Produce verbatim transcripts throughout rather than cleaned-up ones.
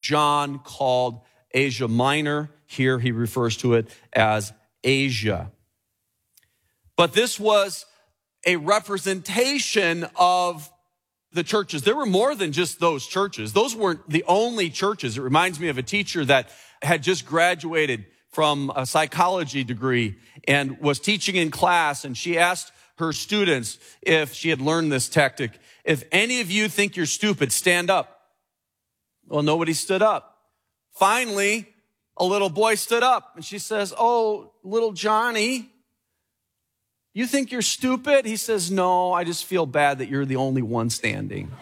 John called Asia Minor. Here he refers to it as Asia. But this was a representation of the churches. There were more than just those churches. Those weren't the only churches. It reminds me of a teacher that had just graduated from a psychology degree and was teaching in class, and she asked her students if she had learned this tactic. If any of you think you're stupid, stand up. Well, nobody stood up. Finally, a little boy stood up, and she says, "Oh, little Johnny, you think you're stupid?" He says, "No, I just feel bad that you're the only one standing."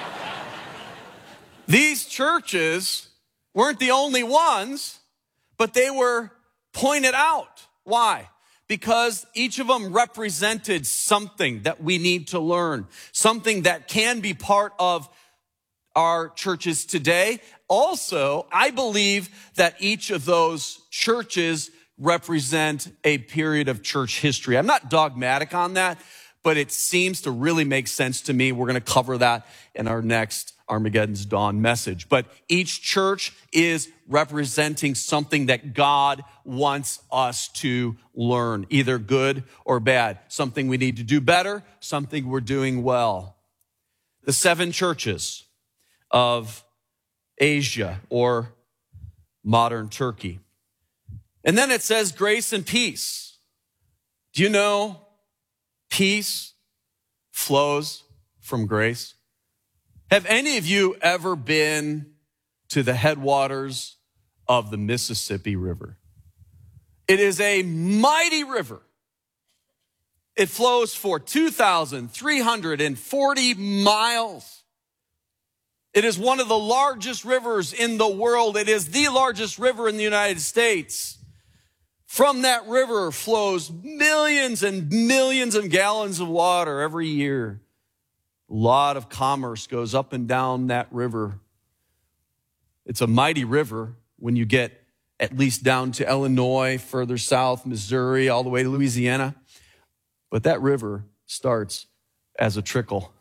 These churches weren't the only ones, but they were pointed out. Why? Because each of them represented something that we need to learn, something that can be part of our churches today. Also, I believe that each of those churches represent a period of church history. I'm not dogmatic on that, but it seems to really make sense to me. We're going to cover that in our next Armageddon's Dawn message. But each church is representing something that God wants us to learn, either good or bad, something we need to do better, something we're doing well. The seven churches of Asia, or modern Turkey. And then it says grace and peace. Do you know peace flows from grace? Have any of you ever been to the headwaters of the Mississippi River? It is a mighty river. It flows for two thousand three hundred forty miles. It is one of the largest rivers in the world. It is the largest river in the United States. From that river flows millions and millions of gallons of water every year. A lot of commerce goes up and down that river. It's a mighty river when you get at least down to Illinois, further south, Missouri, all the way to Louisiana. But that river starts as a trickle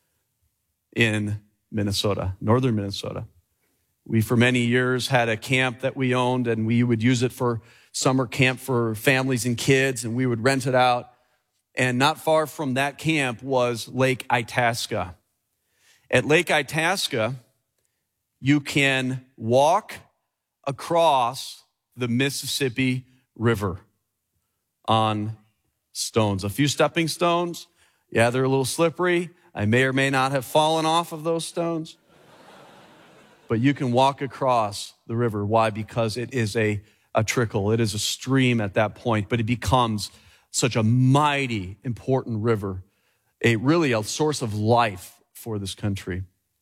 in Minnesota, northern Minnesota. We, for many years, had a camp that we owned, and we would use it for summer camp for families and kids, and we would rent it out. And not far from that camp was Lake Itasca. At Lake Itasca, you can walk across the Mississippi River on stones. A few stepping stones. Yeah, they're a little slippery. I may or may not have fallen off of those stones. But you can walk across the river. Why? Because it is a, a trickle. It is a stream at that point, but it becomes such a mighty, important river, a really a source of life for this country.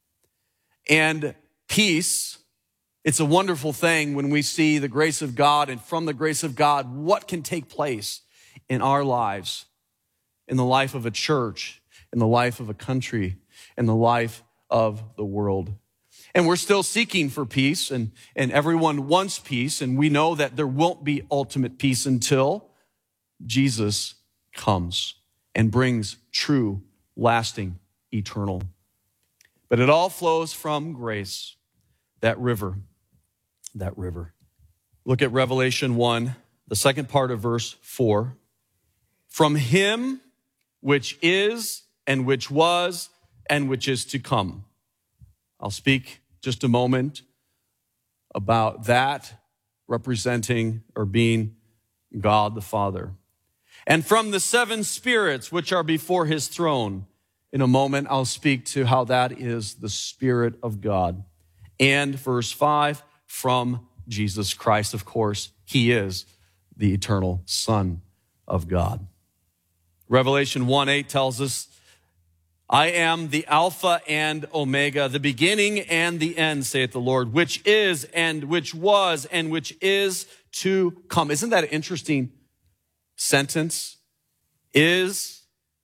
And peace, it's a wonderful thing when we see the grace of God, and from the grace of God, what can take place in our lives, in the life of a church, in the life of a country, in the life of the world. And we're still seeking for peace, and, and everyone wants peace, and we know that there won't be ultimate peace until Jesus comes and brings true, lasting, eternal. But it all flows from grace, that river, that river. Look at Revelation one, the second part of verse four. From him which is, and which was, and which is to come. I'll speak just a moment about that representing or being God the Father. And from the seven spirits which are before his throne. In a moment, I'll speak to how that is the Spirit of God. And verse five, from Jesus Christ, of course, he is the eternal Son of God. Revelation one eight tells us, I am the Alpha and Omega, the beginning and the end, saith the Lord, which is and which was and which is to come. Isn't that an interesting sentence? Is,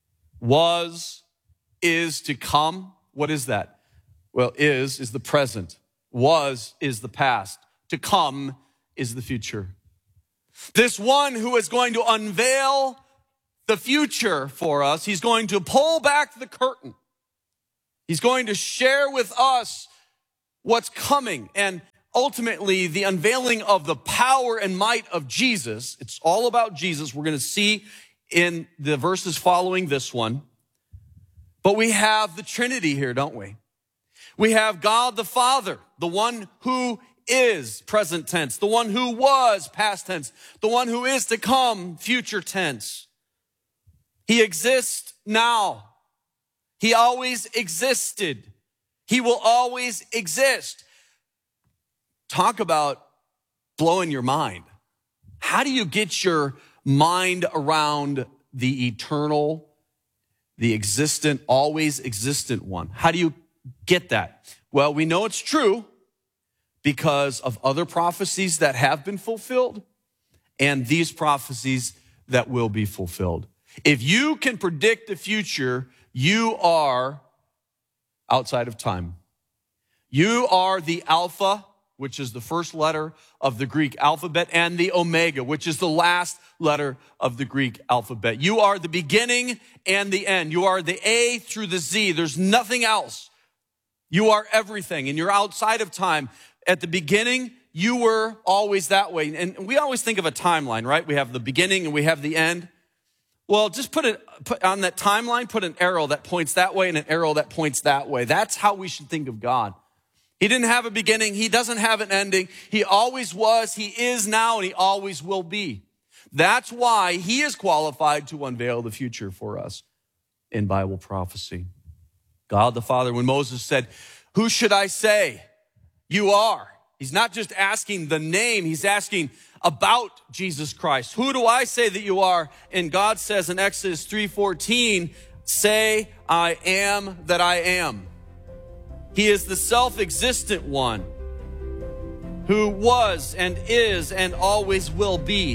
was, is to come. What is that? Well, is is the present. Was is the past. To come is the future. This one who is going to unveil the future for us, he's going to pull back the curtain. He's going to share with us what's coming. And ultimately the unveiling of the power and might of Jesus. It's all about Jesus. We're going to see in the verses following this one. But we have the Trinity here, don't we? We have God the Father, the one who is present tense, the one who was past tense, the one who is to come future tense. He exists now. He always existed. He will always exist. Talk about blowing your mind. How do you get your mind around the eternal, the existent, always existent one? How do you get that? Well, we know it's true because of other prophecies that have been fulfilled and these prophecies that will be fulfilled. If you can predict the future, you are outside of time. You are the Alpha, which is the first letter of the Greek alphabet, and the Omega, which is the last letter of the Greek alphabet. You are the beginning and the end. You are the A through the Z. There's nothing else. You are everything, and you're outside of time. At the beginning, you were always that way. And we always think of a timeline, right? We have the beginning and we have the end. Well, just put it put on that timeline, put an arrow that points that way and an arrow that points that way. That's how we should think of God. He didn't have a beginning. He doesn't have an ending. He always was, he is now, and he always will be. That's why he is qualified to unveil the future for us in Bible prophecy. God the Father, when Moses said, "Who should I say you are?" He's not just asking the name, he's asking about Jesus Christ. Who do I say that you are? And God says in Exodus three fourteen, "Say, I am that I am." He is the self-existent one who was and is and always will be.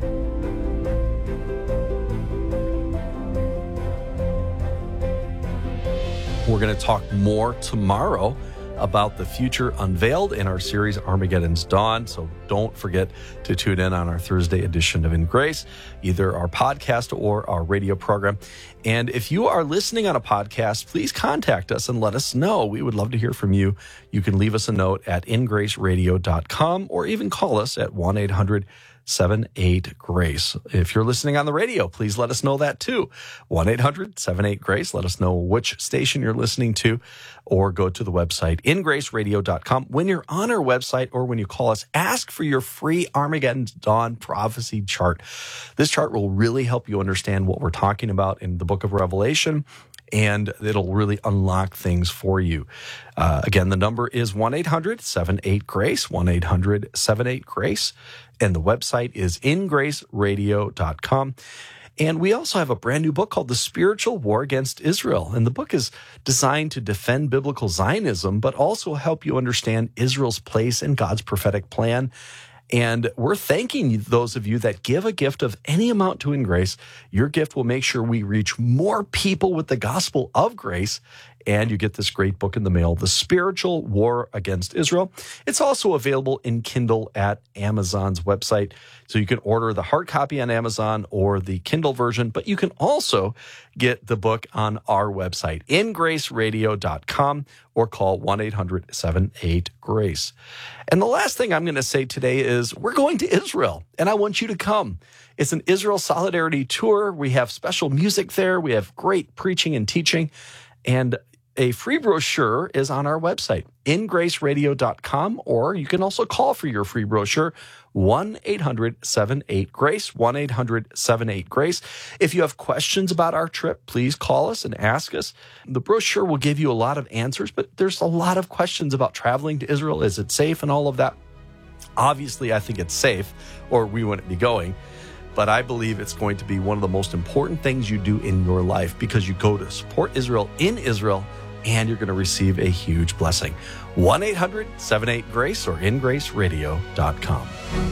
We're going to talk more tomorrow about the future unveiled in our series Armageddon's Dawn. So don't forget to tune in on our Thursday edition of In Grace, either our podcast or our radio program. And if you are listening on a podcast, please contact us and let us know. We would love to hear from you. You can leave us a note at in grace radio dot com or even call us at one eight hundred seven eight grace. If you're listening on the radio, please let us know that too. one eight hundred seven eight grace. Let us know which station you're listening to, or go to the website in grace radio dot com. When you're on our website or when you call us, ask for your free Armageddon's Dawn prophecy chart. This chart will really help you understand what we're talking about in the book of Revelation, and it'll really unlock things for you. Uh, again, the number is one eight hundred seven eight grace, one eight hundred seven eight grace, and the website is in grace radio dot com. And we also have a brand new book called The Spiritual War Against Israel. And the book is designed to defend biblical Zionism, but also help you understand Israel's place in God's prophetic plan. And we're thanking those of you that give a gift of any amount to In Grace. Your gift will make sure we reach more people with the gospel of grace. And you get this great book in the mail, The Spiritual War Against Israel. It's also available in Kindle at Amazon's website. So you can order the hard copy on Amazon or the Kindle version, but you can also get the book on our website, in grace radio dot com, or call one eight hundred seven eight grace. And the last thing I'm going to say today is we're going to Israel, and I want you to come. It's an Israel Solidarity Tour. We have special music there. We have great preaching and teaching. And a free brochure is on our website, in grace radio dot com, or you can also call for your free brochure, one eight hundred seven eight grace, one eight hundred seven eight grace. If you have questions about our trip, please call us and ask us. The brochure will give you a lot of answers, but there's a lot of questions about traveling to Israel. Is it safe and all of that? Obviously, I think it's safe, or we wouldn't be going. But I believe it's going to be one of the most important things you do in your life, because you go to support Israel in Israel, and you're going to receive a huge blessing. one eight hundred seven eight grace or in grace radio dot com.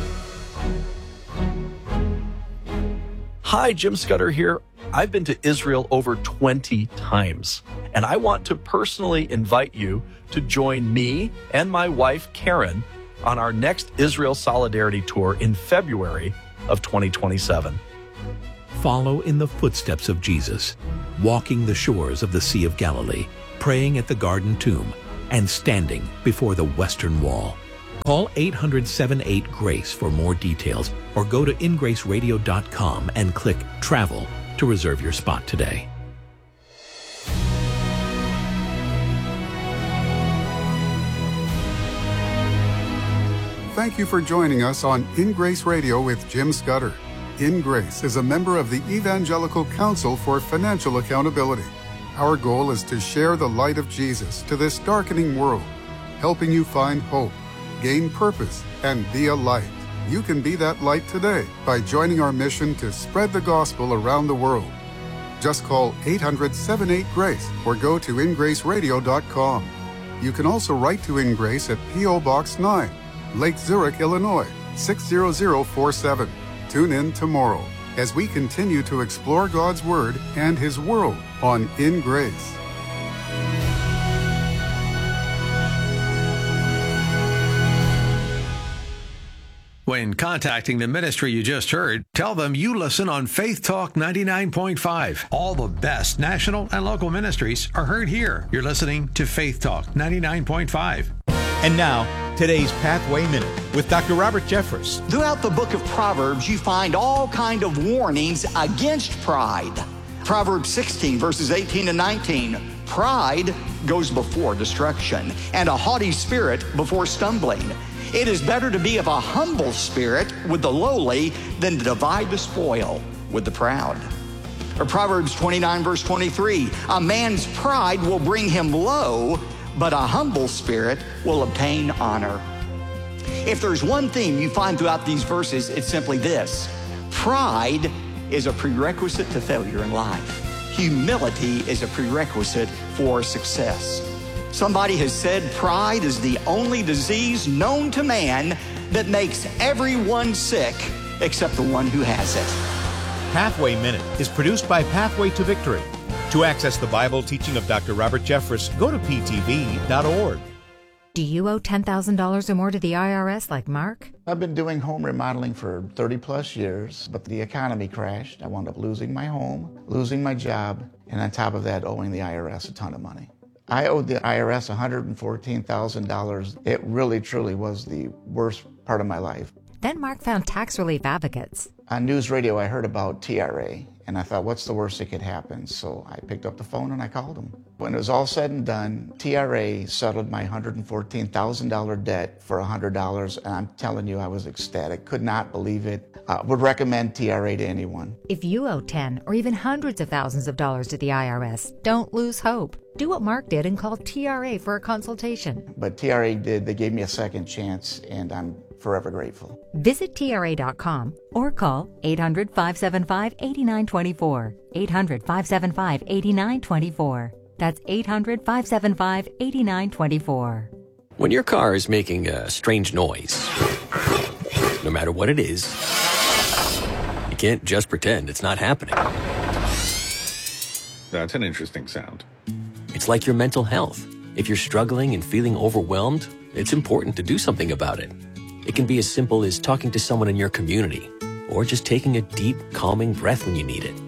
Hi, Jim Scudder here. I've been to Israel over twenty times, and I want to personally invite you to join me and my wife, Karen, on our next Israel Solidarity Tour in February of twenty twenty-seven. Follow in the footsteps of Jesus, walking the shores of the Sea of Galilee, praying at the Garden Tomb, and standing before the Western Wall. Call eight hundred, seven eight, GRACE for more details or go to in grace radio dot com and click Travel to reserve your spot today. Thank you for joining us on In Grace Radio with Jim Scudder. In Grace is a member of the Evangelical Council for Financial Accountability. Our goal is to share the light of Jesus to this darkening world, helping you find hope, gain purpose, and be a light. You can be that light today by joining our mission to spread the gospel around the world. Just call eight hundred, seven eight, GRACE or go to in grace radio dot com. You can also write to In Grace at P O Box nine, Lake Zurich, Illinois, six zero zero four seven. Tune in tomorrow as we continue to explore God's Word and His world on In Grace. When contacting the ministry you just heard, tell them you listen on Faith Talk ninety-nine point five. All the best national and local ministries are heard here. You're listening to Faith Talk ninety-nine point five. And now, today's Pathway Minute with Doctor Robert Jeffress. Throughout the book of Proverbs, you find all kind of warnings against pride. Proverbs sixteen, verses eighteen and nineteen. Pride goes before destruction, and a haughty spirit before stumbling. It is better to be of a humble spirit with the lowly than to divide the spoil with the proud. Or Proverbs twenty-nine, verse twenty-three. A man's pride will bring him low, but a humble spirit will obtain honor. If there's one theme you find throughout these verses, it's simply this: pride is a prerequisite to failure in life. Humility is a prerequisite for success. Somebody has said pride is the only disease known to man that makes everyone sick except the one who has it. Pathway Minute is produced by Pathway to Victory. To access the Bible teaching of Doctor Robert Jeffress, go to P T V dot org. Do you owe ten thousand dollars or more to the I R S like Mark? I've been doing home remodeling for thirty plus years, but the economy crashed. I wound up losing my home, losing my job, and on top of that, owing the I R S a ton of money. I owed the I R S one hundred fourteen thousand dollars. It really, truly was the worst part of my life. Then Mark found tax relief advocates. On news radio, I heard about T R A, and I thought, what's the worst that could happen? So I picked up the phone and I called them. When it was all said and done, T R A settled my one hundred fourteen thousand dollars debt for one hundred dollars, and I'm telling you, I was ecstatic. Could not believe it. Uh, would recommend T R A to anyone. If you owe ten or even hundreds of thousands of dollars to the I R S, don't lose hope. Do what Mark did and call T R A for a consultation. But T R A did. They gave me a second chance, and I'm forever grateful. Visit T R A dot com or call eight hundred, five seven five, eight nine two four. eight hundred, five seven five, eight nine two four. That's eight hundred, five seven five, eight nine two four. When your car is making a strange noise, no matter what it is, you can't just pretend it's not happening. That's an interesting sound. It's like your mental health. If you're struggling and feeling overwhelmed, it's important to do something about it. It can be as simple as talking to someone in your community, or just taking a deep, calming breath when you need it.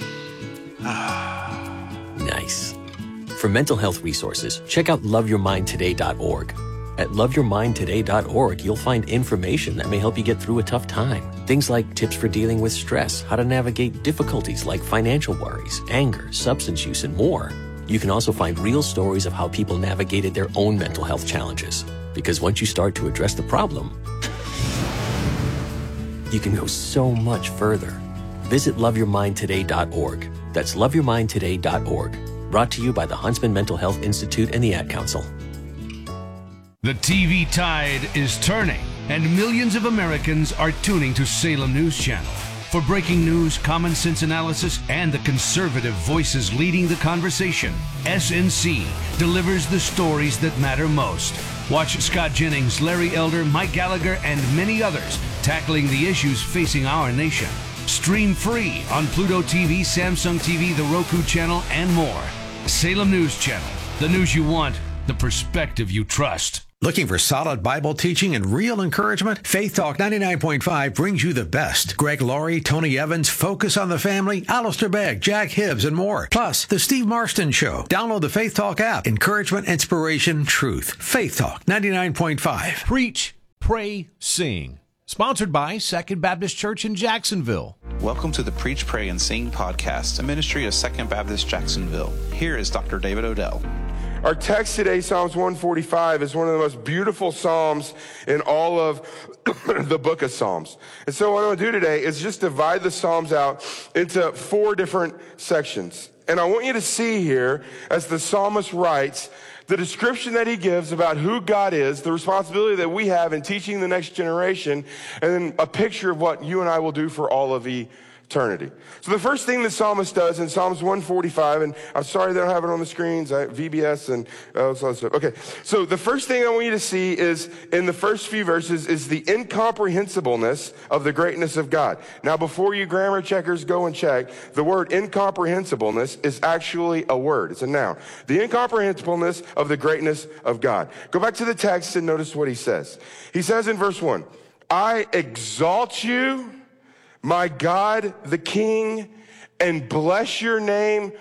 Nice. For mental health resources, check out love your mind today dot org. At love your mind today dot org, you'll find information that may help you get through a tough time. Things like tips for dealing with stress, how to navigate difficulties like financial worries, anger, substance use, and more. You can also find real stories of how people navigated their own mental health challenges. Because once you start to address the problem, you can go so much further. Visit love your mind today dot org. That's love your mind today dot org. Brought to you by the Huntsman Mental Health Institute and the Ad Council. The T V tide is turning, and millions of Americans are tuning to Salem News Channel. For breaking news, common sense analysis, and the conservative voices leading the conversation, S N C delivers the stories that matter most. Watch Scott Jennings, Larry Elder, Mike Gallagher, and many others tackling the issues facing our nation. Stream free on Pluto T V, Samsung T V, the Roku channel, and more. Salem News Channel. The news you want, the perspective you trust. Looking for solid Bible teaching and real encouragement? Faith Talk ninety-nine point five brings you the best. Greg Laurie, Tony Evans, Focus on the Family, Alistair Begg, Jack Hibbs, and more. Plus, The Steve Marston Show. Download the Faith Talk app. Encouragement, inspiration, truth. Faith Talk ninety-nine point five. Preach, Pray, Sing. Sponsored by Second Baptist Church in Jacksonville. Welcome to the Preach, Pray, and Sing podcast, a ministry of Second Baptist Jacksonville. Here is Doctor David Odell. Our text today, Psalms one forty-five, is one of the most beautiful psalms in all of the book of Psalms. And so what I'm going to do today is just divide the psalms out into four different sections. And I want you to see here, as the psalmist writes, the description that he gives about who God is, the responsibility that we have in teaching the next generation, and then a picture of what you and I will do for all of eternity. So the first thing the psalmist does in Psalms one forty-five, and I'm sorry they don't have it on the screens, I, V B S and uh, all that stuff. Okay, so the first thing I want you to see is, in the first few verses, is the incomprehensibleness of the greatness of God. Now, before you grammar checkers go and check, the word incomprehensibleness is actually a word. It's a noun. The incomprehensibleness of the greatness of God. Go back to the text and notice what he says. He says in verse one, I exalt you, my God, the King, and bless your name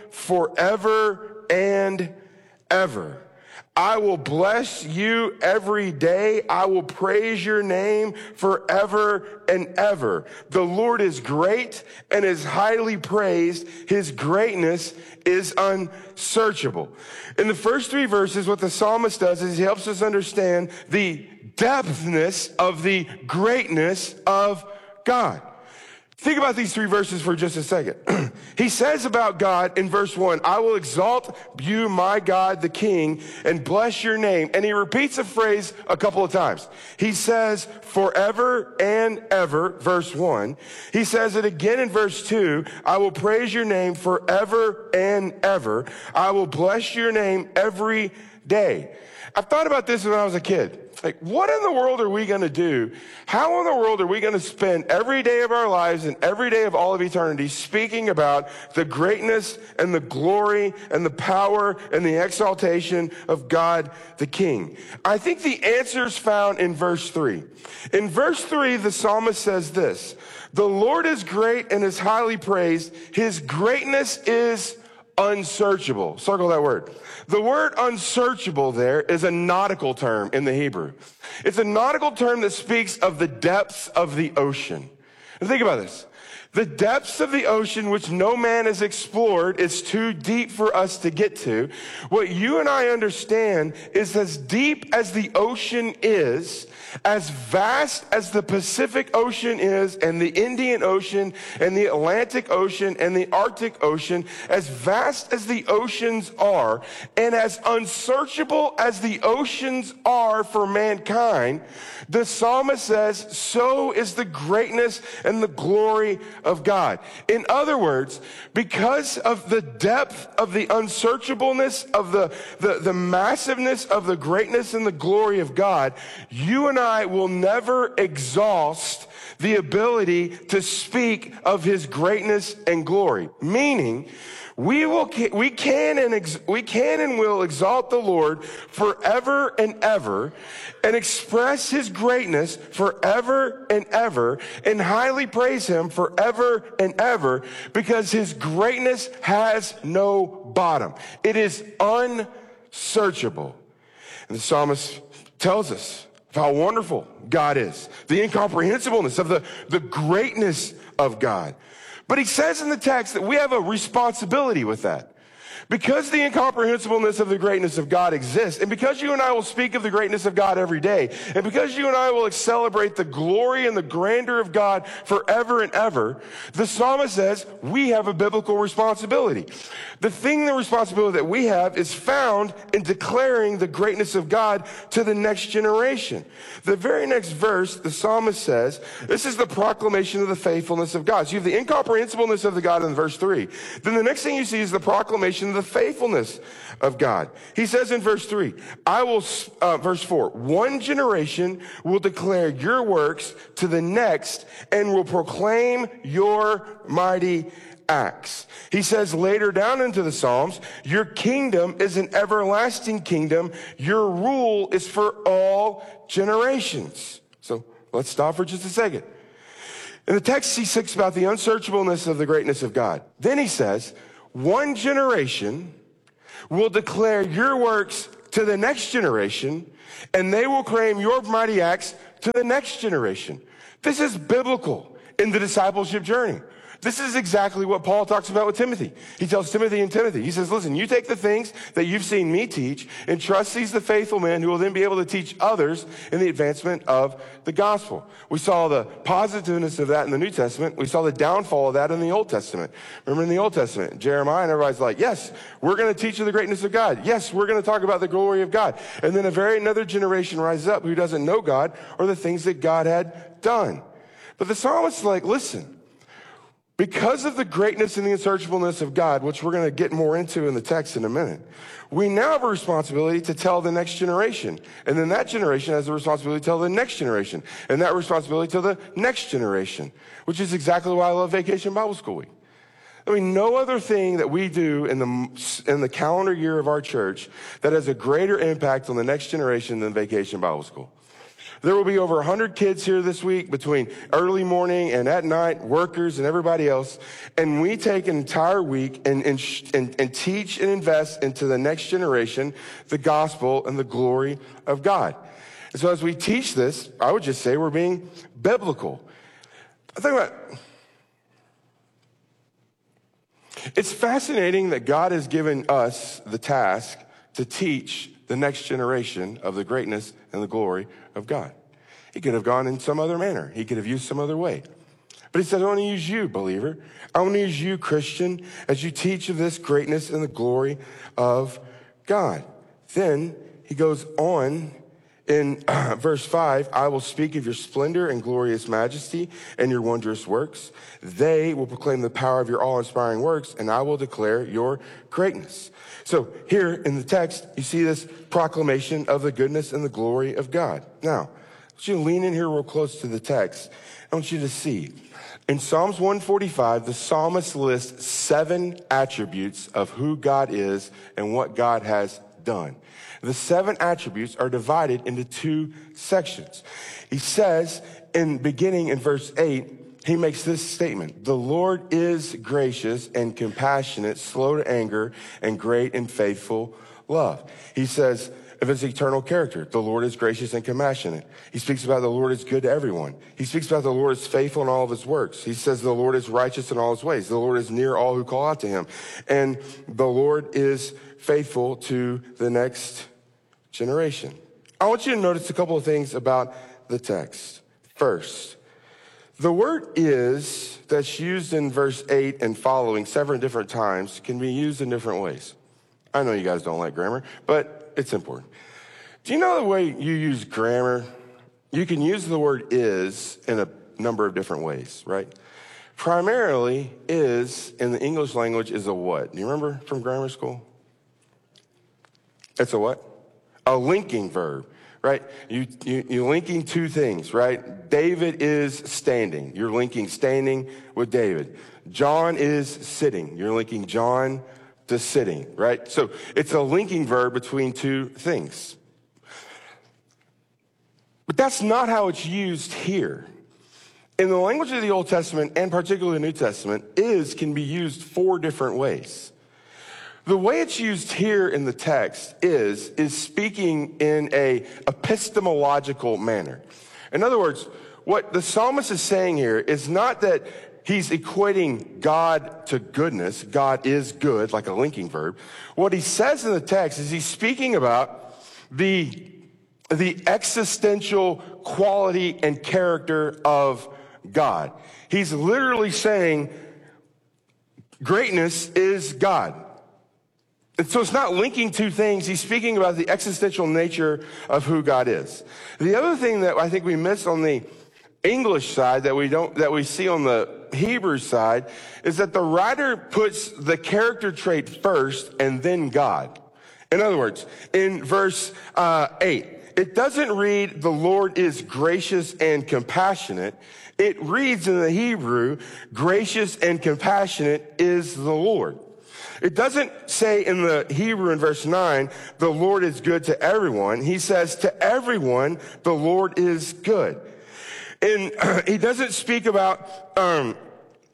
forever and ever. I will bless you every day. I will praise your name forever and ever. The Lord is great and is highly praised. His greatness is unsearchable. In the first three verses, what the psalmist does is he helps us understand the depthness of the greatness of God. Think about these three verses for just a second. He says about God in verse one, I will exalt you, my God, the King, and bless your name. And he repeats a phrase a couple of times. He says forever and ever, verse one. He says it again in verse two, I will praise your name forever and ever. I will bless your name every day. I've thought about this when I was a kid. Like, what in the world are we going to do? How in the world are we going to spend every day of our lives and every day of all of eternity speaking about the greatness and the glory and the power and the exaltation of God the King? I think the answer is found in verse three. In verse three, the psalmist says this, the Lord is great and is highly praised. His greatness is unsearchable. Circle that word. The word unsearchable there is a nautical term in the Hebrew. It's a nautical term that speaks of the depths of the ocean. And think about this. The depths of the ocean, which no man has explored, is too deep for us to get to. What you and I understand is, as deep as the ocean is, as vast as the Pacific Ocean is, and the Indian Ocean, and the Atlantic Ocean, and the Arctic Ocean, as vast as the oceans are, and as unsearchable as the oceans are for mankind, the psalmist says, so is the greatness and the glory of God. In other words, because of the depth of the unsearchableness of the, the, the massiveness of the greatness and the glory of God, you and I will never exhaust the ability to speak of his greatness and glory. Meaning, we will, we can and ex, we can and will exalt the Lord forever and ever, and express his greatness forever and ever, and highly praise him forever and ever, because his greatness has no bottom. It is unsearchable. And the psalmist tells us how wonderful God is, the incomprehensibleness of the, the greatness of God. But he says in the text that we have a responsibility with that. Because the incomprehensibleness of the greatness of God exists, and because you and I will speak of the greatness of God every day, and because you and I will celebrate the glory and the grandeur of God forever and ever, the psalmist says we have a biblical responsibility. The thing, the responsibility that we have is found in declaring the greatness of God to the next generation. The very next verse, the psalmist says, this is the proclamation of the faithfulness of God. So you have the incomprehensibleness of the God in verse three. Then the next thing you see is the proclamation of the faithfulness of God. He says in verse three, I will, uh, verse four, one generation will declare your works to the next and will proclaim your mighty acts. He says later down into the Psalms, your kingdom is an everlasting kingdom. Your rule is for all generations. So let's stop for just a second. In the text, he speaks about the unsearchableness of the greatness of God. Then he says, one generation will declare your works to the next generation, and they will claim your mighty acts to the next generation. This is biblical in the discipleship journey. This is exactly what Paul talks about with Timothy. He tells Timothy and Timothy, he says, listen, you take the things that you've seen me teach and trust these the faithful men who will then be able to teach others in the advancement of the gospel. We saw the positiveness of that in the New Testament. We saw the downfall of that in the Old Testament. Remember in the Old Testament, Jeremiah and everybody's like, yes, we're going to teach you the greatness of God. Yes, we're going to talk about the glory of God. And then a very another generation rises up who doesn't know God or the things that God had done. But the psalmist's like, listen, because of the greatness and the unsearchableness of God, which we're going to get more into in the text in a minute, we now have a responsibility to tell the next generation. And then that generation has a responsibility to tell the next generation. And that responsibility to the next generation, which is exactly why I love Vacation Bible School Week. I mean, no other thing that we do in the, in the calendar year of our church that has a greater impact on the next generation than Vacation Bible School. There will be over one hundred kids here this week between early morning and at night, workers and everybody else. And we take an entire week and, and, and, and teach and invest into the next generation the gospel and the glory of God. And so as we teach this, I would just say we're being biblical. I think about, it's fascinating that God has given us the task to teach the next generation of the greatness and the glory of God. He could have gone in some other manner. He could have used some other way. But he said, I want to use you, believer. I want to use you, Christian, as you teach of this greatness and the glory of God. Then he goes on in uh, verse five, I will speak of your splendor and glorious majesty and your wondrous works. They will proclaim the power of your awe-inspiring works, and I will declare your greatness. So here in the text, you see this proclamation of the goodness and the glory of God. Now, I want you to lean in here real close to the text. I want you to see. In Psalms one forty-five, the psalmist lists seven attributes of who God is and what God has done. The seven attributes are divided into two sections. He says, in beginning in verse eight, he makes this statement, the Lord is gracious and compassionate, slow to anger, and great in faithful love. He says of his eternal character, the Lord is gracious and compassionate. He speaks about the Lord is good to everyone. He speaks about the Lord is faithful in all of his works. He says the Lord is righteous in all his ways. The Lord is near all who call out to him. And the Lord is faithful to the next generation. I want you to notice a couple of things about the text. First, the word is that's used in verse eight and following several different times can be used in different ways. I know you guys don't like grammar, but it's important. Do you know the way you use grammar? You can use the word is in a number of different ways, right? Primarily, is in the English language is a what? Do you remember from grammar school? It's a what? A linking verb. Right? You, you, you're linking two things, right? David is standing. You're linking standing with David. John is sitting. You're linking John to sitting, right? So it's a linking verb between two things. But that's not how it's used here. In the language of the Old Testament, and particularly the New Testament, is can be used four different ways. The way it's used here in the text is, is speaking in a epistemological manner. In other words, what the psalmist is saying here is not that he's equating God to goodness. God is good, like a linking verb. What he says in the text is he's speaking about the, the existential quality and character of God. He's literally saying greatness is God. And so it's not linking two things. He's speaking about the existential nature of who God is. The other thing that I think we miss on the English side that we don't, that we see on the Hebrew side is that the writer puts the character trait first and then God. In other words, in verse uh, eight, it doesn't read the Lord is gracious and compassionate. It reads in the Hebrew, gracious and compassionate is the Lord. It doesn't say in the Hebrew in verse nine, the Lord is good to everyone. He says to everyone, the Lord is good. And uh, he doesn't speak about um,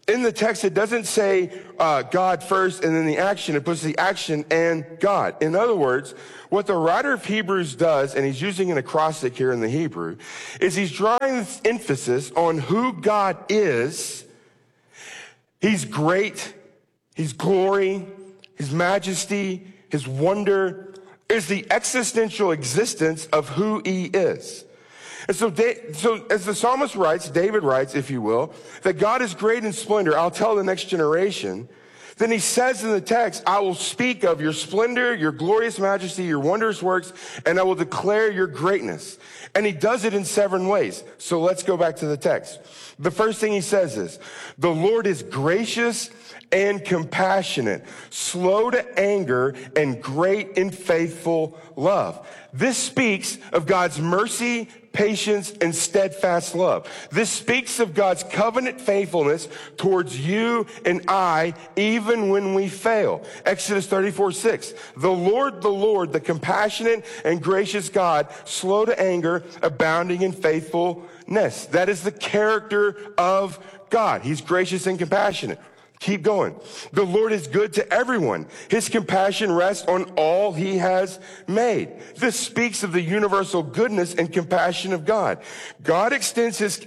in the text, it doesn't say uh, God first and then the action. It puts the action and God. In other words, what the writer of Hebrews does, and he's using an acrostic here in the Hebrew, is he's drawing this emphasis on who God is. He's great. His glory, his majesty, his wonder is the existential existence of who he is. And so, so as the psalmist writes, David writes, if you will, that God is great in splendor. I'll tell the next generation. Then he says in the text, I will speak of your splendor, your glorious majesty, your wondrous works, and I will declare your greatness. And he does it in seven ways. So let's go back to the text. The first thing he says is, the Lord is gracious and compassionate, slow to anger, and great in faithful love. This speaks of God's mercy, patience, and steadfast love. This speaks of God's covenant faithfulness towards you and I, even when we fail. Exodus thirty-four six. The Lord, the Lord, the compassionate and gracious God, slow to anger, abounding in faithfulness. That is the character of God. He's gracious and compassionate. Keep going. The Lord is good to everyone. His compassion rests on all he has made. This speaks of the universal goodness and compassion of God. God extends his,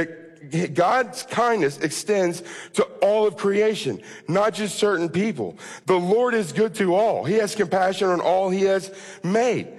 God's kindness extends to all of creation, not just certain people. The Lord is good to all. He has compassion on all he has made.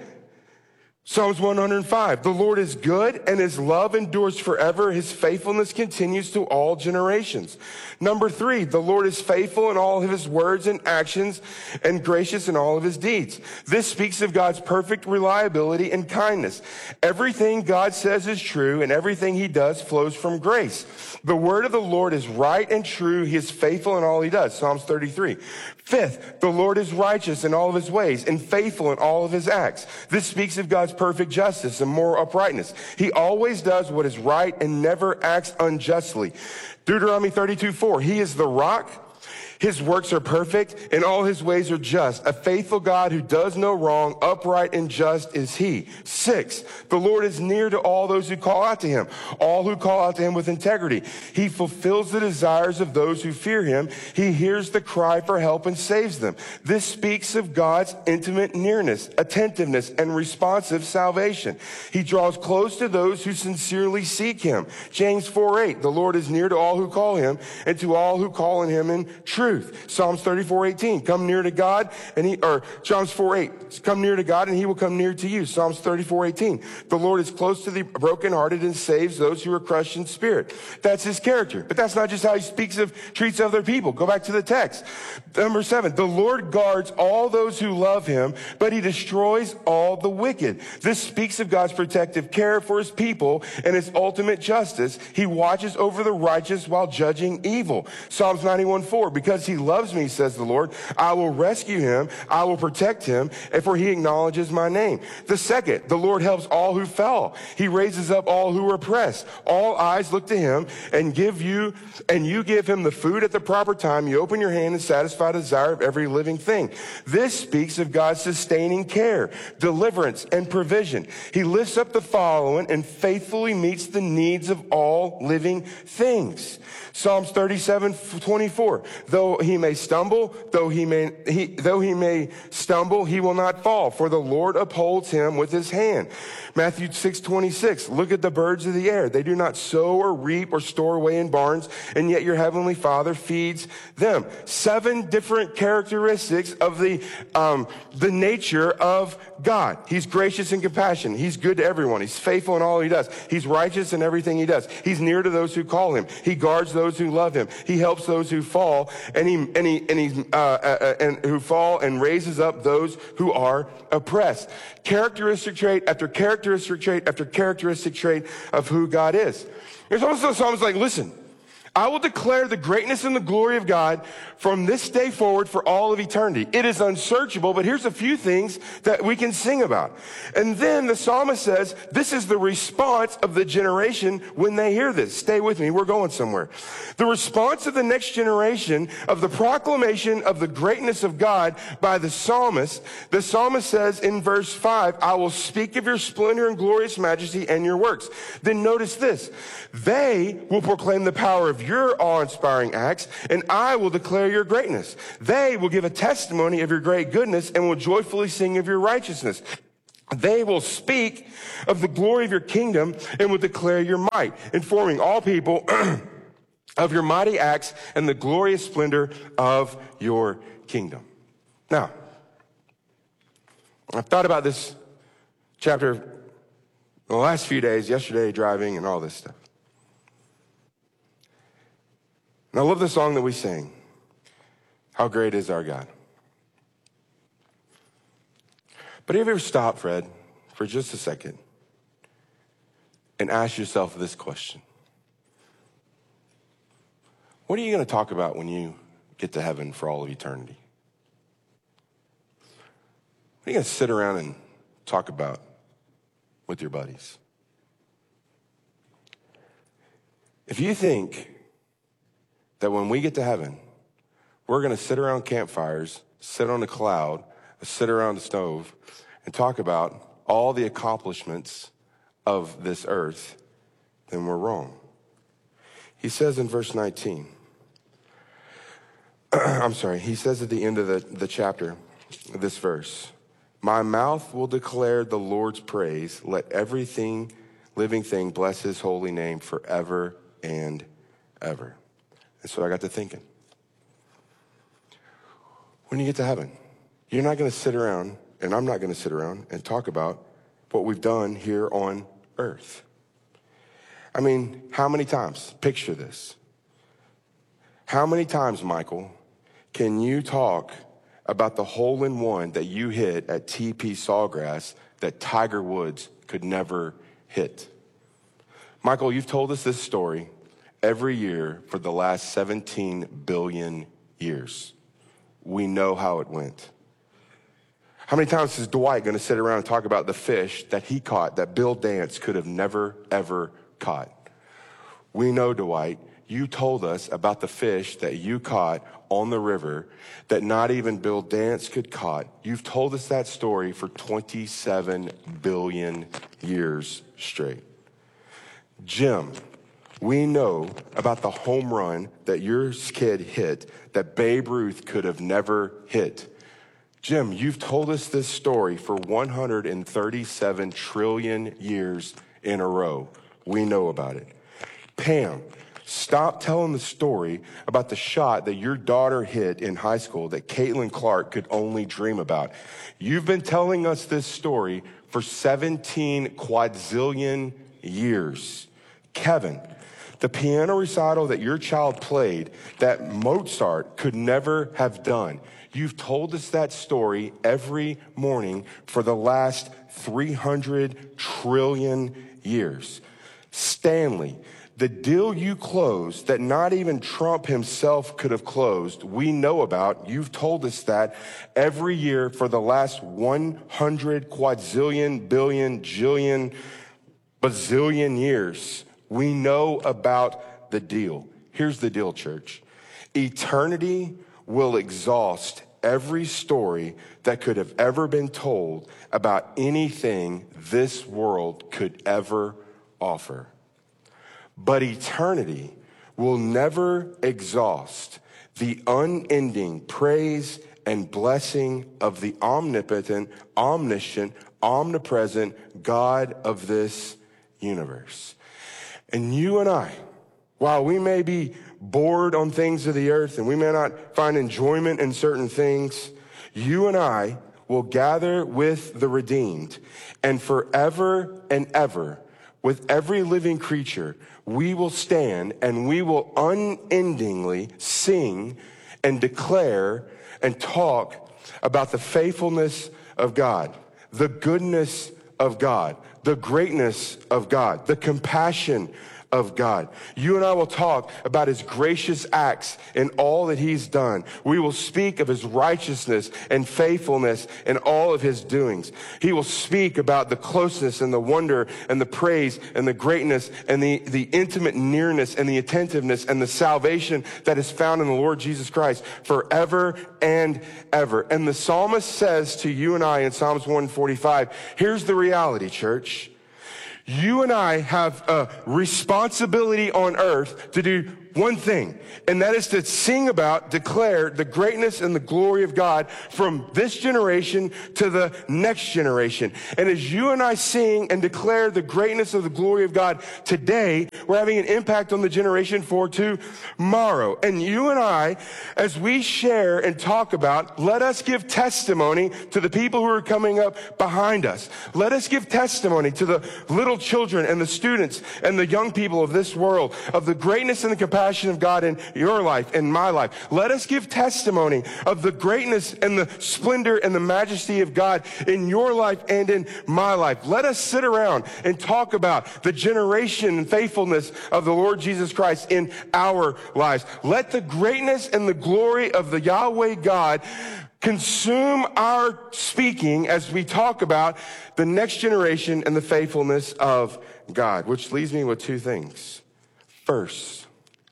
Psalms one hundred five, the Lord is good and his love endures forever. His faithfulness continues to all generations. Number three, the Lord is faithful in all of his words and actions and gracious in all of his deeds. This speaks of God's perfect reliability and kindness. Everything God says is true and everything he does flows from grace. The word of the Lord is right and true. He is faithful in all he does. Psalms thirty-three. Fifth, the Lord is righteous in all of his ways and faithful in all of his acts. This speaks of God's perfect justice and moral uprightness. He always does what is right and never acts unjustly. Deuteronomy thirty-two four, he is the rock. His works are perfect and all his ways are just. A faithful God who does no wrong, upright and just is he. Six, the Lord is near to all those who call out to him, all who call out to him with integrity. He fulfills the desires of those who fear him. He hears the cry for help and saves them. This speaks of God's intimate nearness, attentiveness, and responsive salvation. He draws close to those who sincerely seek him. James four eight, the Lord is near to all who call him and to all who call on him in truth. Psalms thirty-four eighteen, come near to God and he, or Psalms four eight, come near to God and he will come near to you. Psalms thirty-four eighteen, the Lord is close to the brokenhearted and saves those who are crushed in spirit. That's his character. But that's not just how he speaks of, treats other people. Go back to the text. Number seven, the Lord guards all those who love him, but he destroys all the wicked. This speaks of God's protective care for his people and his ultimate justice. He watches over the righteous while judging evil. Psalms ninety-one four, because he loves me, says the Lord, I will rescue him. I will protect him, and for he acknowledges my name. The second, the Lord helps all who fell. He raises up all who are oppressed. All eyes look to him and give you, and you give him the food at the proper time. You open your hand and satisfy the desire of every living thing. This speaks of God's sustaining care, deliverance, and provision. He lifts up the fallen and faithfully meets the needs of all living things. Psalms thirty-seven twenty-four, though he may stumble, though he may, he, though he may stumble, he will not fall, for the Lord upholds him with his hand. Matthew six twenty-six, look at the birds of the air. They do not sow or reap or store away in barns, and yet your heavenly Father feeds them. Seven different characteristics of the, um, the nature of God. He's gracious and compassionate. He's good to everyone. He's faithful in all he does. He's righteous in everything he does. He's near to those who call him. He guards those who love him. He helps those who fall, and he and he and he uh, uh, and who fall, and raises up those who are oppressed. Characteristic trait after characteristic trait after characteristic trait of who God is. There's also Psalms like, listen, I will declare the greatness and the glory of God from this day forward for all of eternity. It is unsearchable, but here's a few things that we can sing about. And then the psalmist says, this is the response of the generation when they hear this. Stay with me. We're going somewhere. The response of the next generation of the proclamation of the greatness of God by the psalmist. The psalmist says in verse five, I will speak of your splendor and glorious majesty and your works. Then notice this. They will proclaim the power of of your awe-inspiring acts, and I will declare your greatness. They will give a testimony of your great goodness and will joyfully sing of your righteousness. They will speak of the glory of your kingdom and will declare your might, informing all people of your mighty acts and the glorious splendor of your kingdom. Now, I've thought about this chapter the last few days, yesterday driving and all this stuff. And I love the song that we sing, How Great Is Our God. But have you ever stopped, Fred, for just a second and ask yourself this question? What are you going to talk about when you get to heaven for all of eternity? What are you going to sit around and talk about with your buddies? If you think that when we get to heaven, we're going to sit around campfires, sit on a cloud, sit around a stove, and talk about all the accomplishments of this earth, then we're wrong. He says in verse nineteen, I'm sorry, he says at the end of the, the chapter, this verse, my mouth will declare the Lord's praise. Let everything, living thing, bless his holy name forever and ever. And so I got to thinking, when you get to heaven, you're not going to sit around, and I'm not going to sit around and talk about what we've done here on earth. I mean, how many times, picture this, how many times, Michael, can you talk about the hole-in-one that you hit at T P Sawgrass that Tiger Woods could never hit? Michael, you've told us this story every year for the last seventeen billion years. We know how it went. How many times is Dwight going to sit around and talk about the fish that he caught that Bill Dance could have never, ever caught? We know, Dwight, you told us about the fish that you caught on the river that not even Bill Dance could caught. You've told us that story for twenty-seven billion years straight. Jim, we know about the home run that your kid hit that Babe Ruth could have never hit. Jim, you've told us this story for one hundred thirty-seven trillion years in a row. We know about it. Pam, stop telling the story about the shot that your daughter hit in high school that Caitlin Clark could only dream about. You've been telling us this story for seventeen quadzillion years. Kevin, the piano recital that your child played that Mozart could never have done. You've told us that story every morning for the last three hundred trillion years. Stanley, the deal you closed that not even Trump himself could have closed, we know about. You've told us that every year for the last one hundred quadzillion, billion, jillion, bazillion years. We know about the deal. Here's the deal, church. Eternity will exhaust every story that could have ever been told about anything this world could ever offer. But eternity will never exhaust the unending praise and blessing of the omnipotent, omniscient, omnipresent God of this universe. And you and I, while we may be bored on things of the earth and we may not find enjoyment in certain things, you and I will gather with the redeemed, and forever and ever, with every living creature, we will stand and we will unendingly sing and declare and talk about the faithfulness of God, the goodness of God, the greatness of God, the compassion of God. You and I will talk about his gracious acts and all that he's done. We will speak of his righteousness and faithfulness and all of his doings. He will speak about the closeness and the wonder and the praise and the greatness and the, the intimate nearness and the attentiveness and the salvation that is found in the Lord Jesus Christ forever and ever. And the psalmist says to you and I in Psalms one forty-five, here's the reality, church. You and I have a responsibility on earth to do one thing, and that is to sing about, declare the greatness and the glory of God from this generation to the next generation. And as you and I sing and declare the greatness of the glory of God today, we're having an impact on the generation for tomorrow. And you and I, as we share and talk about, let us give testimony to the people who are coming up behind us. Let us give testimony to the little children and the students and the young people of this world of the greatness and the compassion of God in your life, in my life. Let us give testimony of the greatness and the splendor and the majesty of God in your life and in my life. Let us sit around and talk about the generation and faithfulness of the Lord Jesus Christ in our lives. Let the greatness and the glory of the Yahweh God consume our speaking as we talk about the next generation and the faithfulness of God, which leaves me with two things. First,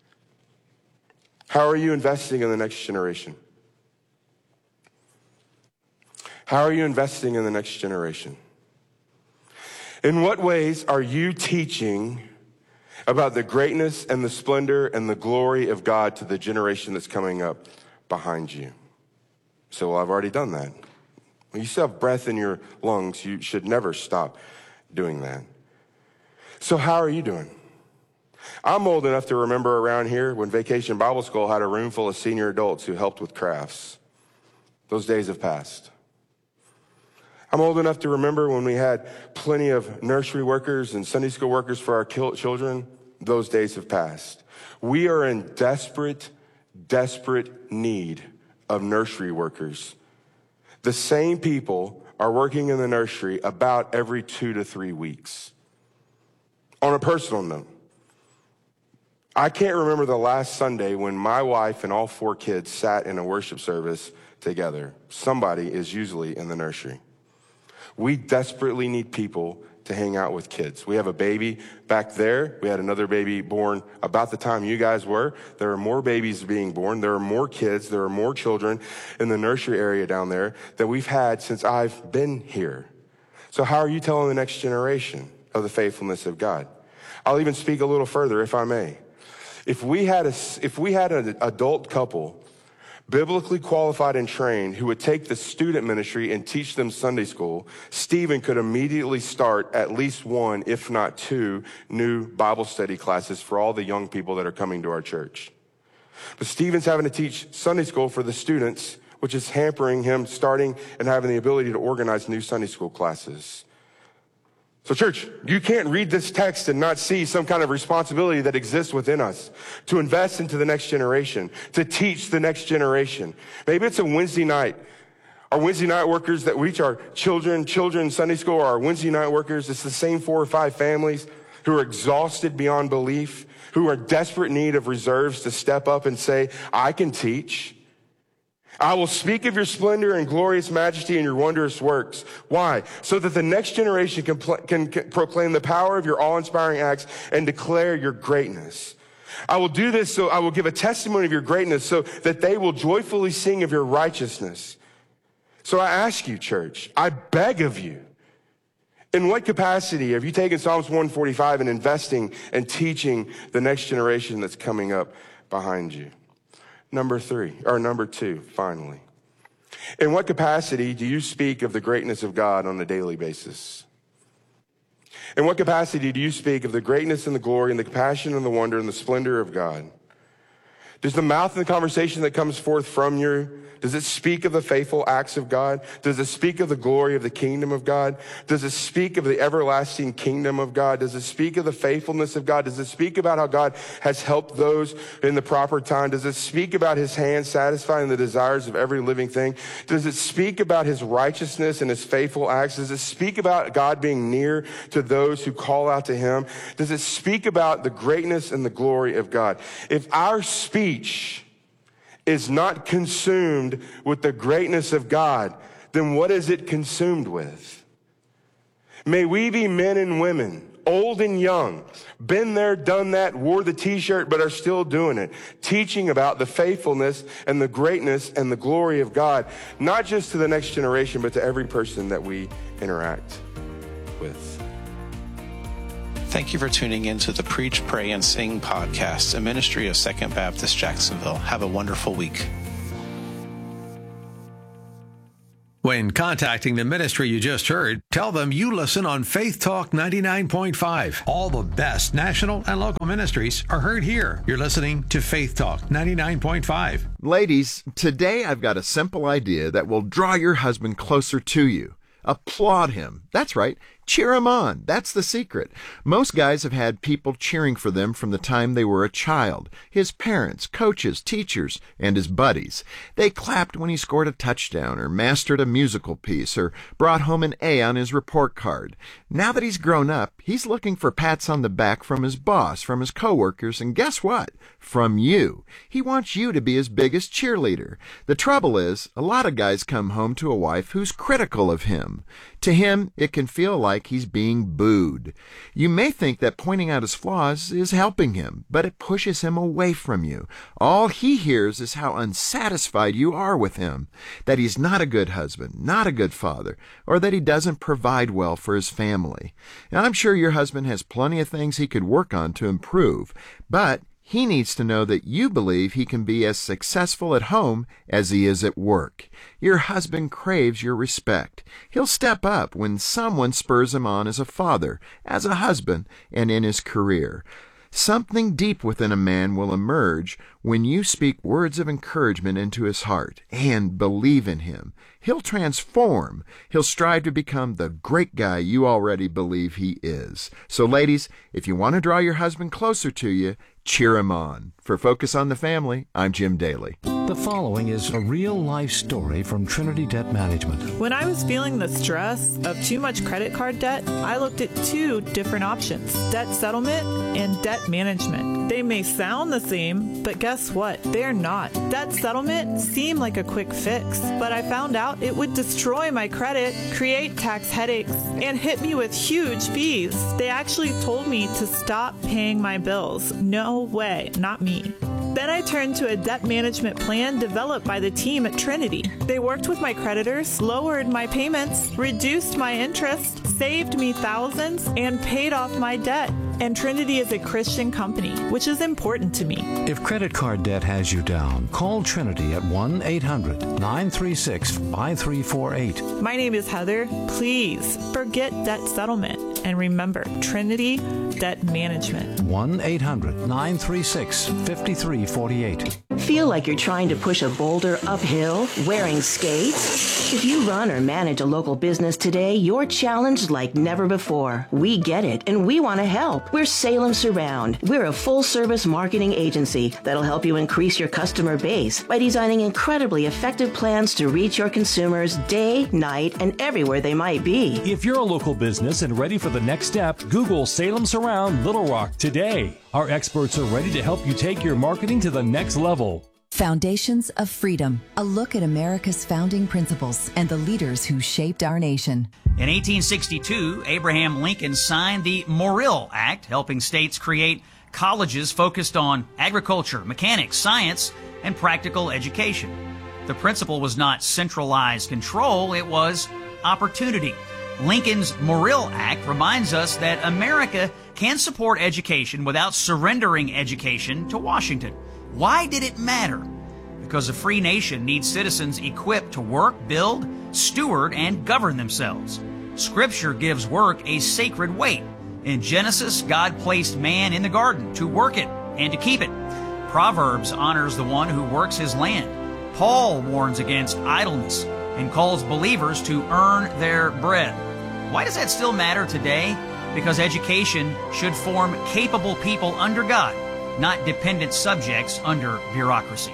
how are you investing in the next generation? How are you investing in the next generation? In what ways are you teaching about the greatness and the splendor and the glory of God to the generation that's coming up behind you? So, well, I've already done that. When you still have breath in your lungs, you should never stop doing that. So how are you doing? I'm old enough to remember around here when Vacation Bible School had a room full of senior adults who helped with crafts. Those days have passed. I'm old enough to remember when we had plenty of nursery workers and Sunday school workers for our children. Those days have passed. We are in desperate, desperate need of nursery workers. The same people are working in the nursery about every two to three weeks. On a personal note, I can't remember the last Sunday when my wife and all four kids sat in a worship service together. Somebody is usually in the nursery. We desperately need people to hang out with kids. We have a baby back there. We had another baby born about the time you guys were. There are more babies being born. There are more kids. There are more children in the nursery area down there that we've had since I've been here. So how are you telling the next generation of the faithfulness of God? I'll even speak a little further, if I may. If we had a, if we had an adult couple, biblically qualified and trained, who would take the student ministry and teach them Sunday school, Stephen could immediately start at least one, if not two, new Bible study classes for all the young people that are coming to our church. But Stephen's having to teach Sunday school for the students, which is hampering him starting and having the ability to organize new Sunday school classes. So church, you can't read this text and not see some kind of responsibility that exists within us to invest into the next generation, to teach the next generation. Maybe it's a Wednesday night. Our Wednesday night workers that reach our children, children Sunday school, are our Wednesday night workers. It's the same four or five families who are exhausted beyond belief, who are in desperate need of reserves to step up and say, I can teach. I will speak of your splendor and glorious majesty and your wondrous works. Why? So that the next generation can, pl- can, can proclaim the power of your awe-inspiring acts and declare your greatness. I will do this so I will give a testimony of your greatness so that they will joyfully sing of your righteousness. So I ask you, church, I beg of you, in what capacity have you taken Psalms one forty-five and investing and teaching the next generation that's coming up behind you? Number three, or number two, finally. In what capacity do you speak of the greatness of God on a daily basis? In what capacity do you speak of the greatness and the glory and the compassion and the wonder and the splendor of God? Does the mouth and the conversation that comes forth from you, does it speak of the faithful acts of God? Does it speak of the glory of the kingdom of God? Does it speak of the everlasting kingdom of God? Does it speak of the faithfulness of God? Does it speak about how God has helped those in the proper time? Does it speak about his hand satisfying the desires of every living thing? Does it speak about his righteousness and his faithful acts? Does it speak about God being near to those who call out to him? Does it speak about the greatness and the glory of God? If our speech is not consumed with the greatness of God, then what is it consumed with? May we be men and women, old and young, been there, done that, wore the t-shirt, but are still doing it, teaching about the faithfulness and the greatness and the glory of God, not just to the next generation, but to every person that we interact with. Thank you for tuning in to the Preach, Pray, and Sing podcast, a ministry of Second Baptist Jacksonville. Have a wonderful week. When contacting the ministry you just heard, tell them you listen on Faith Talk ninety-nine point five. All the best national and local ministries are heard here. You're listening to Faith Talk ninety-nine point five. Ladies, today I've got a simple idea that will draw your husband closer to you. Applaud him. That's right. Cheer him on. That's the secret. Most guys have had people cheering for them from the time they were a child. His parents, coaches, teachers, and his buddies. They clapped when he scored a touchdown or mastered a musical piece or brought home an A on his report card. Now that he's grown up, he's looking for pats on the back from his boss, from his coworkers, and guess what? From you. He wants you to be his biggest cheerleader. The trouble is, a lot of guys come home to a wife who's critical of him. To him, it can feel like he's being booed. You may think that pointing out his flaws is helping him, but it pushes him away from you. All he hears is how unsatisfied you are with him, that he's not a good husband, not a good father, or that he doesn't provide well for his family. Now, I'm sure your husband has plenty of things he could work on to improve, but he needs to know that you believe he can be as successful at home as he is at work. Your husband craves your respect. He'll step up when someone spurs him on as a father, as a husband, and in his career. Something deep within a man will emerge when you speak words of encouragement into his heart and believe in him. He'll transform. He'll strive to become the great guy you already believe he is. So, ladies, if you want to draw your husband closer to you, cheer him on. For Focus on the Family, I'm Jim Daly. The following is a real-life story from Trinity Debt Management. When I was feeling the stress of too much credit card debt, I looked at two different options, debt settlement and debt management. They may sound the same, but guess what? They're not. Debt settlement seemed like a quick fix, but I found out it would destroy my credit, create tax headaches, and hit me with huge fees. They actually told me to stop paying my bills. No way, not me. Then I turned to a debt management plan developed by the team at Trinity. They worked with my creditors, lowered my payments, reduced my interest, saved me thousands, and paid off my debt. And Trinity is a Christian company, which is important to me. If credit card debt has you down, call Trinity at one eight hundred nine three six five three four eight. My name is Heather. Please forget debt settlement and remember Trinity Debt Management. one eight hundred nine three six five three four eight. Feel like you're trying to push a boulder uphill wearing skates? If you run or manage a local business today, you're challenged like never before. We get it, and we want to help. We're Salem Surround. We're a full-service marketing agency that'll help you increase your customer base by designing incredibly effective plans to reach your consumers day, night, and everywhere they might be. If you're a local business and ready for the next step, Google Salem Surround Little Rock today. Our experts are ready to help you take your marketing to the next level. Foundations of Freedom, a look at America's founding principles and the leaders who shaped our nation. In eighteen sixty-two, Abraham Lincoln signed the Morrill Act, helping states create colleges focused on agriculture, mechanics, science, and practical education. The principle was not centralized control, it was opportunity. Lincoln's Morrill Act reminds us that America can support education without surrendering education to Washington. Why did it matter? Because a free nation needs citizens equipped to work, build, steward, and govern themselves. Scripture gives work a sacred weight. In Genesis, God placed man in the garden to work it and to keep it. Proverbs honors the one who works his land. Paul warns against idleness and calls believers to earn their bread. Why does that still matter today? Because education should form capable people under God, not dependent subjects under bureaucracy.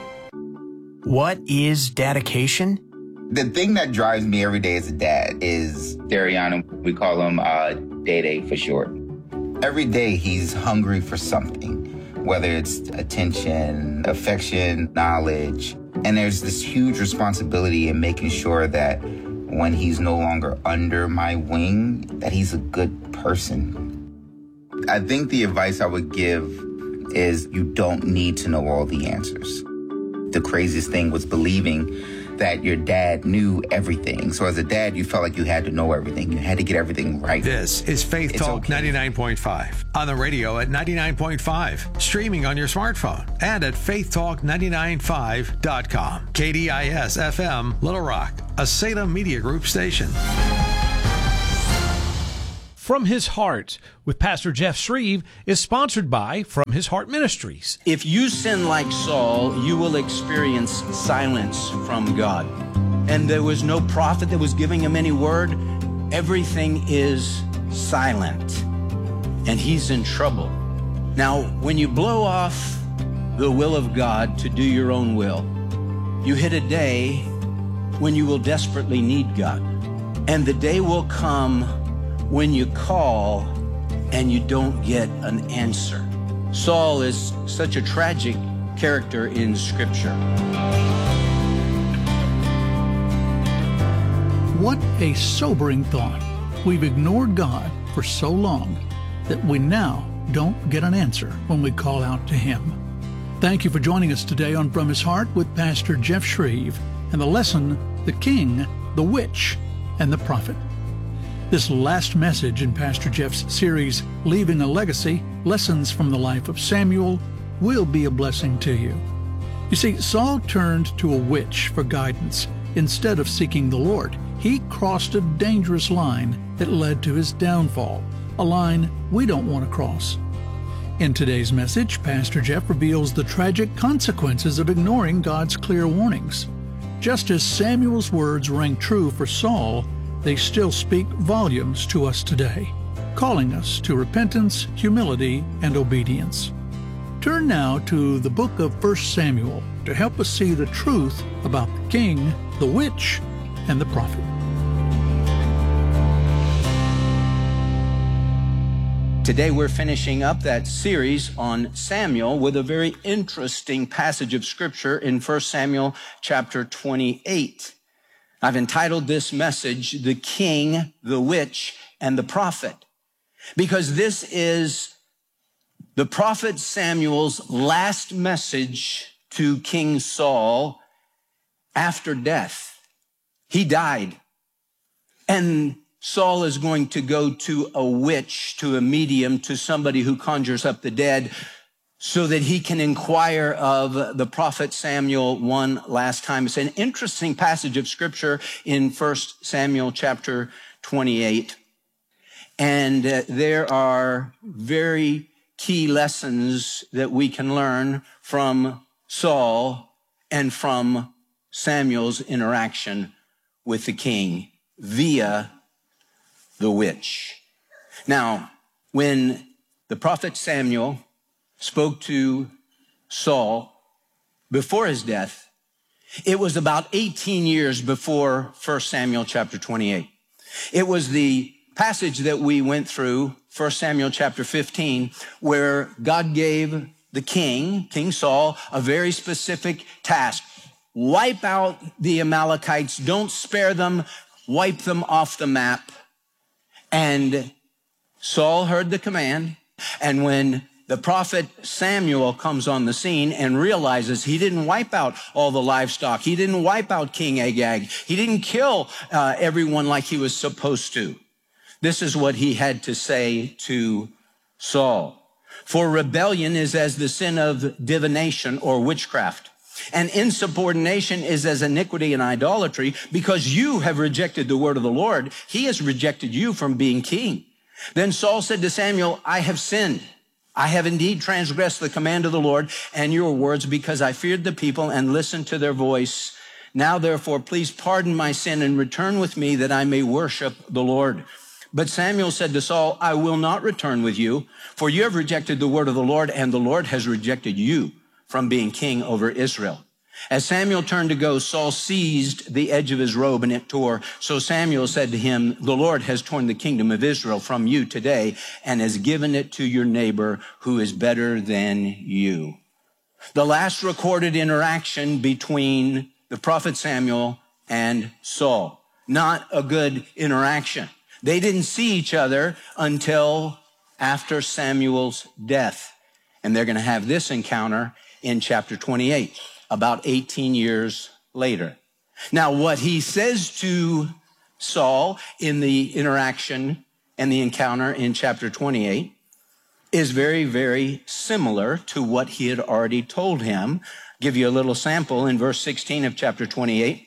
What is dedication? The thing that drives me every day as a dad is Darian. We call him uh, Day-Day for short. Every day he's hungry for something, whether it's attention, affection, knowledge. And there's this huge responsibility in making sure that when he's no longer under my wing, that he's a good person. I think the advice I would give is you don't need to know all the answers. The craziest thing was believing that your dad knew everything. So as a dad, you felt like you had to know everything. You had to get everything right. This is Faith It's Talk okay. ninety-nine point five. On the radio at ninety-nine point five. Streaming on your smartphone and at faith talk nine nine five dot com. K D I S F M, Little Rock, a Salem Media Group station. From His Heart with Pastor Jeff Shreve is sponsored by From His Heart Ministries. If you sin like Saul, you will experience silence from God. And there was no prophet that was giving him any word. Everything is silent. And he's in trouble. Now, when you blow off the will of God to do your own will, you hit a day when you will desperately need God. And the day will come when you call and you don't get an answer. Saul is such a tragic character in Scripture. What a sobering thought. We've ignored God for so long that we now don't get an answer when we call out to Him. Thank you for joining us today on From His Heart with Pastor Jeff Shreve and the lesson, The King, the Witch, and the Prophet. This last message in Pastor Jeff's series, Leaving a Legacy, Lessons from the Life of Samuel, will be a blessing to you. You see, Saul turned to a witch for guidance instead of seeking the Lord. He crossed a dangerous line that led to his downfall, a line we don't want to cross. In today's message, Pastor Jeff reveals the tragic consequences of ignoring God's clear warnings. Just as Samuel's words rang true for Saul, they still speak volumes to us today, calling us to repentance, humility, and obedience. Turn now to the book of First Samuel to help us see the truth about the king, the witch, and the prophet. Today we're finishing up that series on Samuel with a very interesting passage of Scripture in First Samuel chapter twenty-eight. I've entitled this message, The King, the Witch, and the Prophet, because this is the prophet Samuel's last message to King Saul after death. He died, and Saul is going to go to a witch, to a medium, to somebody who conjures up the dead, so that he can inquire of the prophet Samuel one last time. It's an interesting passage of Scripture in First Samuel chapter twenty-eight. And uh, there are very key lessons that we can learn from Saul and from Samuel's interaction with the king via the witch. Now, when the prophet Samuel spoke to Saul before his death, it was about eighteen years before First Samuel chapter twenty-eight. It was the passage that we went through, First Samuel chapter fifteen, where God gave the king, King Saul, a very specific task. Wipe out the Amalekites. Don't spare them. Wipe them off the map. And Saul heard the command. And when the prophet Samuel comes on the scene and realizes he didn't wipe out all the livestock, he didn't wipe out King Agag, he didn't kill uh, everyone like he was supposed to, this is what he had to say to Saul. For rebellion is as the sin of divination or witchcraft, and insubordination is as iniquity and idolatry. Because you have rejected the word of the Lord, he has rejected you from being king. Then Saul said to Samuel, I have sinned. I have indeed transgressed the command of the Lord and your words, because I feared the people and listened to their voice. Now, therefore, please pardon my sin and return with me, that I may worship the Lord. But Samuel said to Saul, I will not return with you, for you have rejected the word of the Lord, and the Lord has rejected you from being king over Israel. As Samuel turned to go, Saul seized the edge of his robe, and it tore. So Samuel said to him, the Lord has torn the kingdom of Israel from you today and has given it to your neighbor who is better than you. The last recorded interaction between the prophet Samuel and Saul. Not a good interaction. They didn't see each other until after Samuel's death. And they're going to have this encounter in chapter twenty-eight. About eighteen years later. Now, what he says to Saul in the interaction and the encounter in chapter twenty-eight is very, very similar to what he had already told him. I'll give you a little sample in verse sixteen of chapter twenty-eight.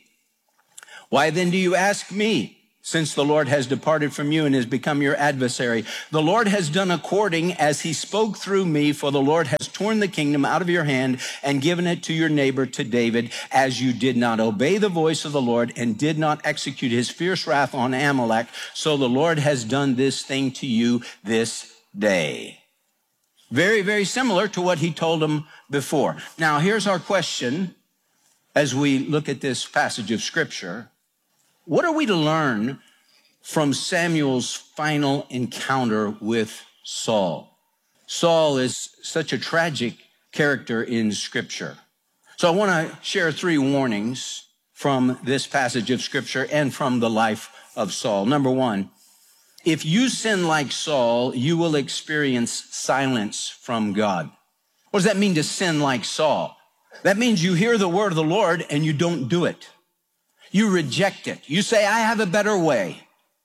Why then do you ask me, since the Lord has departed from you and has become your adversary? The Lord has done according as he spoke through me, for the Lord has torn the kingdom out of your hand and given it to your neighbor, to David, as you did not obey the voice of the Lord and did not execute his fierce wrath on Amalek. So the Lord has done this thing to you this day. Very, very similar to what he told him before. Now, here's our question as we look at this passage of Scripture. What are we to learn from Samuel's final encounter with Saul? Saul is such a tragic character in Scripture. So I want to share three warnings from this passage of Scripture and from the life of Saul. Number one, if you sin like Saul, you will experience silence from God. What does that mean to sin like Saul? That means you hear the word of the Lord and you don't do it. You reject it. You say, I have a better way.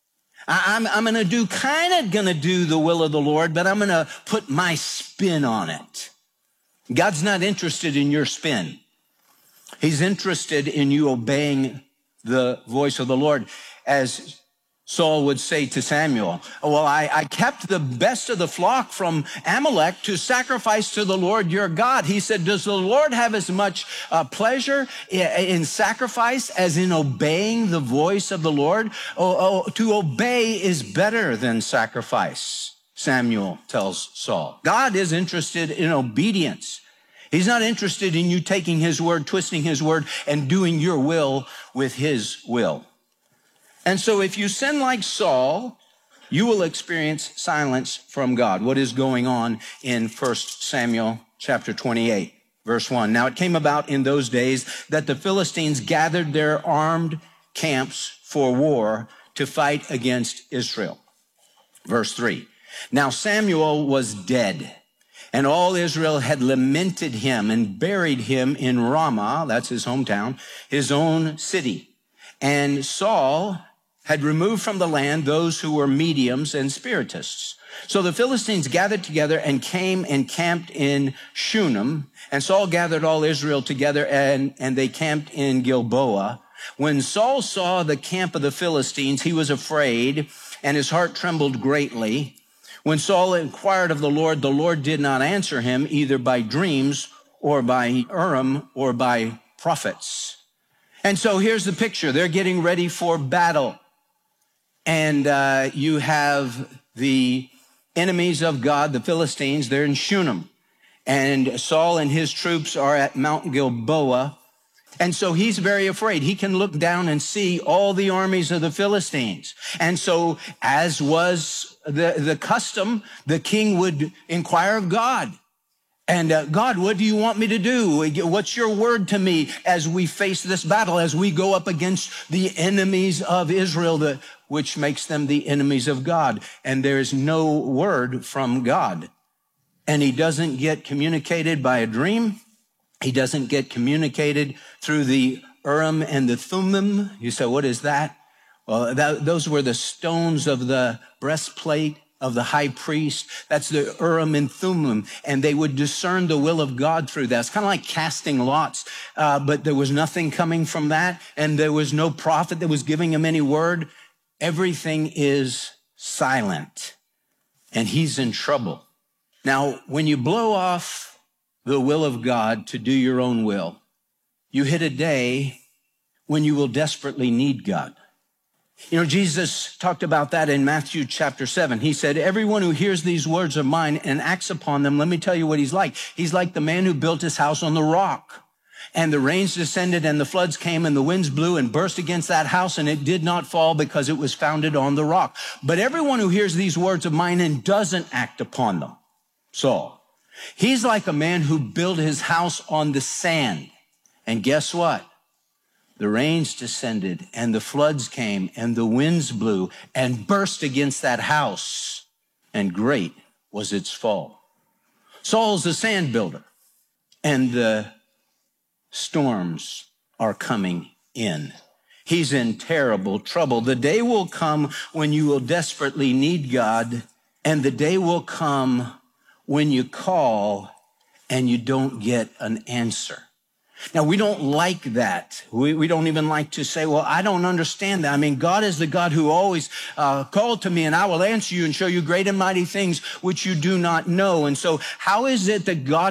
I, I'm, I'm going to do, kind of going to do the will of the Lord, but I'm going to put my spin on it. God's not interested in your spin. He's interested in you obeying the voice of the Lord. As Saul would say to Samuel, well, I, I kept the best of the flock from Amalek to sacrifice to the Lord your God. He said, does the Lord have as much uh, pleasure in, in sacrifice as in obeying the voice of the Lord? Oh, oh, to obey is better than sacrifice, Samuel tells Saul. God is interested in obedience. He's not interested in you taking his word, twisting his word, and doing your will with his will. And so if you sin like Saul, you will experience silence from God. What is going on in First Samuel chapter twenty-eight, verse one? Now it came about in those days that the Philistines gathered their armed camps for war to fight against Israel. Verse three. Now Samuel was dead, and all Israel had lamented him and buried him in Ramah, that's his hometown, his own city. And Saul had removed from the land those who were mediums and spiritists. So the Philistines gathered together and came and camped in Shunem. And Saul gathered all Israel together and, and they camped in Gilboa. When Saul saw the camp of the Philistines, he was afraid and his heart trembled greatly. When Saul inquired of the Lord, the Lord did not answer him either by dreams or by Urim or by prophets. And so here's the picture. They're getting ready for battle. And uh, you have the enemies of God, the Philistines, they're in Shunem. And Saul and his troops are at Mount Gilboa. And so he's very afraid. He can look down and see all the armies of the Philistines. And so, as was the, the custom, the king would inquire of God. And uh, God, what do you want me to do? What's your word to me as we face this battle, as we go up against the enemies of Israel, the, which makes them the enemies of God? And there's no word from God. And he doesn't get communicated by a dream. He doesn't get communicated through the Urim and the Thummim. You say, what is that? Well, that, those were the stones of the breastplate of the high priest. That's the Urim and Thummim. And they would discern the will of God through that. It's kind of like casting lots. Uh, but there was nothing coming from that. And there was no prophet that was giving him any word. Everything is silent. And he's in trouble. Now, when you blow off the will of God to do your own will, you hit a day when you will desperately need God. You know, Jesus talked about that in Matthew chapter seven. He said, everyone who hears these words of mine and acts upon them, let me tell you what he's like. He's like the man who built his house on the rock. And the rains descended and the floods came and the winds blew and burst against that house, and it did not fall because it was founded on the rock. But everyone who hears these words of mine and doesn't act upon them, Saul, he's like a man who built his house on the sand. And guess what? The rains descended and the floods came and the winds blew and burst against that house, and great was its fall. Saul's a sand builder, and the storms are coming in. He's in terrible trouble. The day will come when you will desperately need God, and the day will come when you call and you don't get an answer. Now, we don't like that. We, we don't even like to say, well, I don't understand that. I mean, God is the God who always uh, called to me, and I will answer you and show you great and mighty things which you do not know. And so how is it that God